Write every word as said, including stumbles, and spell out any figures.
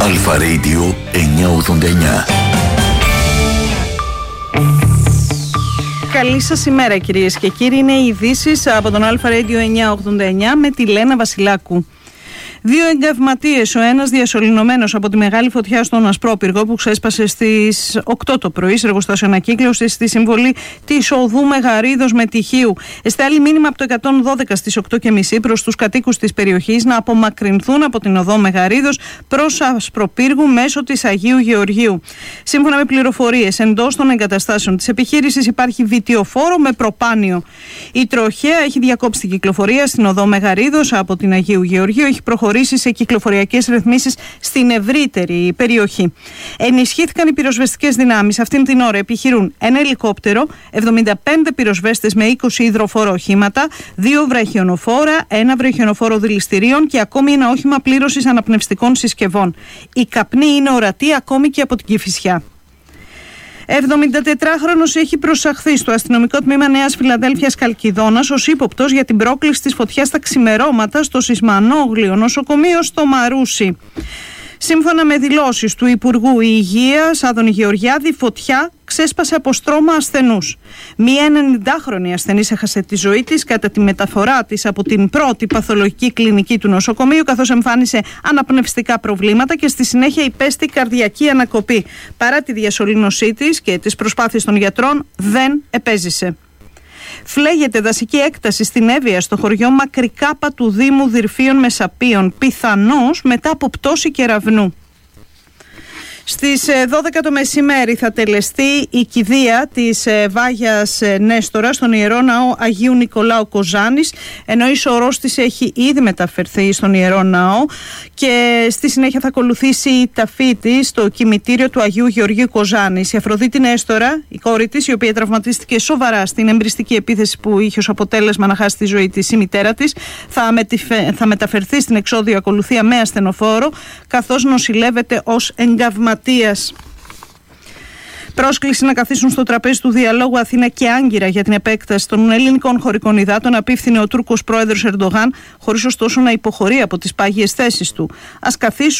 Αλφα Radio εννιακόσια ογδόντα εννιά. Καλή σας ημέρα κυρίες και κύριοι, είναι οι ειδήσεις από τον Αλφα Radio εννιακόσια ογδόντα εννιά με τη Λένα Βασιλάκου. Δύο εγκαυματίες, ο ένας διασωληνωμένος από τη μεγάλη φωτιά στον Ασπρόπυργο που ξέσπασε στις οκτώ το πρωί σε εργοστάσιο ανακύκλωσης στη συμβολή της οδού Μεγαρίδος Μετυχίου. Εστάλει μήνυμα από το εκατόν δώδεκα στις οκτώ και μισή προς τους κατοίκους της περιοχής να απομακρυνθούν από την οδό Μεγαρίδος προς Ασπροπύργου μέσω της Αγίου Γεωργίου. Σύμφωνα με πληροφορίες, εντός των εγκαταστάσεων της επιχείρησης υπάρχει βιτιοφόρο με προπάνιο. Η τροχέα έχει διακόψει την κυκλοφορία στην οδό Μεγαρίδος από την Αγίου Γεωργίου, έχει προχωρήσει σε κυκλοφοριακές ρυθμίσεις στην ευρύτερη περιοχή. Ενισχύθηκαν οι πυροσβεστικές δυνάμεις. Αυτήν την ώρα επιχειρούν ένα ελικόπτερο, εβδομήντα πέντε πυροσβέστες με είκοσι υδροφόρο οχήματα, δύο βραχιονοφόρα, ένα βραχιονοφόρο δηληστηρίων και ακόμη ένα όχημα πλήρωσης αναπνευστικών συσκευών. Η καπνή είναι ορατή ακόμη και από την Κηφισιά. εβδομηντατετράχρονος έχει προσαχθεί στο αστυνομικό τμήμα Νέας Φιλαδέλφειας Καλκιδόνας ως ύποπτος για την πρόκληση της φωτιάς στα ξημερώματα στο Σισμανόγλιο νοσοκομείο στο Μαρούσι. Σύμφωνα με δηλώσεις του Υπουργού Υγείας Άδωνη Γεωργιάδη, φωτιά ξέσπασε από στρώμα ασθενούς. Μία ενενηντάχρονη ασθενής έχασε τη ζωή της κατά τη μεταφορά της από την πρώτη παθολογική κλινική του νοσοκομείου, καθώς εμφάνισε αναπνευστικά προβλήματα και στη συνέχεια υπέστη καρδιακή ανακοπή. Παρά τη διασωλήνωσή της και τις προσπάθειες των γιατρών, δεν επέζησε. Φλέγεται δασική έκταση στην Εύβοια, στο χωριό Μακρικάπα του Δήμου Δυρφίων Μεσαπίων, πιθανώς μετά από πτώση κεραυνού. Στις δώδεκα το μεσημέρι θα τελεστεί η κηδεία της Βάγιας Νέστορα στον Ιερό Ναό Αγίου Νικολάου Κοζάνης, ενώ η σωρός της έχει ήδη μεταφερθεί στον Ιερό Ναό και στη συνέχεια θα ακολουθήσει η ταφή της στο κημητήριο του Αγίου Γεωργίου Κοζάνης. Η Αφροδίτη Νέστορα, η κόρη της, η οποία τραυματίστηκε σοβαρά στην εμπριστική επίθεση που είχε ως αποτέλεσμα να χάσει τη ζωή της η μητέρα της, θα, μετηφε... θα μεταφερθεί στην εξώδιο ακολουθία με ασθενοφόρο, καθώς νοσηλεύεται ως εγκαυματίας. Πρόσκληση να καθίσουν στο τραπέζι του διαλόγου Αθήνα και Άγκυρα για την επέκταση των ελληνικών χωρικών υδάτων απίφθινε ο Τούρκος πρόεδρος Ερντογάν, χωρίς ωστόσο να υποχωρεί από τις πάγιες θέσεις του. Ας καθίσουν